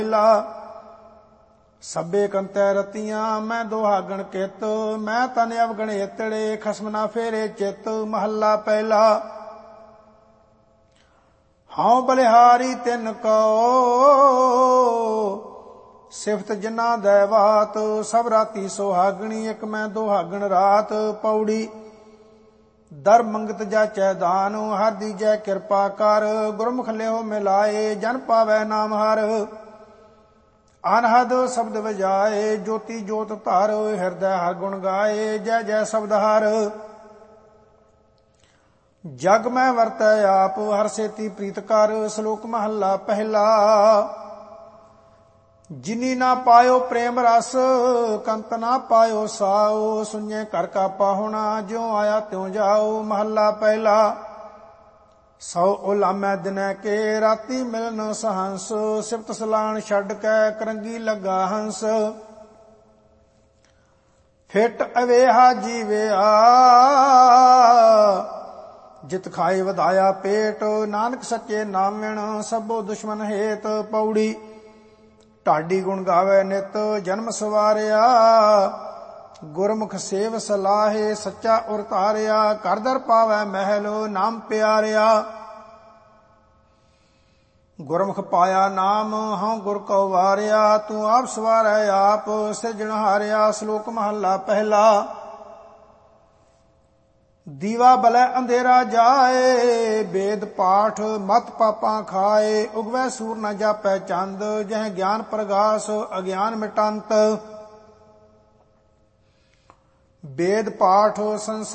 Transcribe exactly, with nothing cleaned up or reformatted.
ਸਭੇ ਕੰਤੈ ਰਤੀਆਂ ਮੈਂ ਦੁਹਾਗਣ ਕਿਤ, ਮੈਂ ਤਨ ਅਵਗਣ ਏਤੜੇ ਖਸਮ ਨਾ ਫੇਰੇ ਚਿਤ। ਮਹੱਲਾ ਪਹਿਲਾ। ਹਉ ਬਲਿਹਾਰੀ ਤਿਨ ਕਉ, ਸਿਫਤ ਜਿਨਾ ਦੈਵਾਤ। ਸਭ ਰਾਤੀ ਸੁਹਾਗਣੀ, ਇੱਕ ਮੈਂ ਦੁਹਾਗਣ ਰਾਤ। ਪੌੜੀ। ਦਰ ਮੰਗਤ ਜਾਚੈ ਦਾਨ, ਹਰਿ ਦੀਜੈ ਕਿਰਪਾ ਕਰ। ਗੁਰਮੁਖ ਲਿਓ ਮਿਲਾਏ, ਜਨ ਪਾਵੈ ਨਾਮ ਹਰ। ਅਨਹਦ ਸ਼ਬਦ ਵਜਾਏ, ਜੋਤੀ ਜੋਤ ਧਰ। ਹਿਰਦੈ ਹਰ ਗੁਣ ਗਾਏ, ਜੈ ਜੈ ਸ਼ਬਦ ਹਰ। ਜਗ ਮੈਂ ਵਰਤੈ ਆਪ, ਹਰ ਸੇਤੀ ਪ੍ਰੀਤ ਕਰ। ਸ਼ਲੋਕ ਮਹੱਲਾ ਪਹਿਲਾ। ਜਿਨੀ ਨਾ ਪਾਇਓ ਪ੍ਰੇਮ ਰਸ, ਕੰਤ ਨਾ ਪਾਇਓ ਸਾਉ। ਸੁਣਿਐ ਘਰ ਕਾ ਪਾਹੁਣਾ, ਜਿਉ ਆਇਆ ਤਿਉ ਜਾਉ। ਮਹੱਲਾ ਪਹਿਲਾ। ਸੌ ਉਲਾਮੈ ਦਿਨੈ ਕੇ, ਰਾਤੀ ਮਿਲਨ ਸਹੰਸ। ਸਿਫਤ ਸਲਾਣ ਛੱਡ ਕੇ, ਕਰੰਗੀ ਲੱਗਾ ਹੰਸ। ਫਿਟ ਅਵੇਹਾ ਜੀਵਿਆ, ਜਿਤ ਖਾਏ ਵਧਾਇਆ ਪੇਟ। ਨਾਨਕ ਸੱਚੇ ਨਾਮਿਣ, ਸਭੋ ਦੁਸ਼ਮਨ ਹੇਤ। ਪੌੜੀ। ਢਾਡੀ ਗੁਣ ਗਾਵੇ ਨਿਤ, ਜਨਮ ਸਵਾਰਿਆ। ਗੁਰਮੁਖ ਸੇਵ ਸਲਾਹੇ, ਸੱਚਾ ਉਰ ਧਾਰਿਆ। ਘਰ ਦਰ ਪਾਵੈ ਮਹਿਲ, ਨਾਮ ਪਿਆਰਿਆ। ਗੁਰਮੁਖ ਪਾਇਆ ਨਾਮ, ਹਉ ਗੁਰ ਕਉ ਵਾਰਿਆ। ਤੂੰ ਆਪ ਸਵਾਰੈ ਆਪ, ਸਿਰਜਣਹਾਰਿਆ। ਸ਼ਲੋਕ ਮਹੱਲਾ ਪਹਿਲਾ। ਦੀਵਾ ਬਲੈ ਅੰਧੇਰਾ ਜਾਏ, ਵੇਦ ਪਾਠ ਮਤ ਪਾਪਾਂ ਖਾਏ। ਉਗਵੈ ਸੂਰ ਨ ਜਾਪੈ ਚੰਦ, ਜਹ ਗਿਆਨ ਪ੍ਰਗਾਸ ਅਗਿਆਨ ਮਿਟੰਤ। ਵੇਦ ਪਾਠ ਸੰਸਾਰ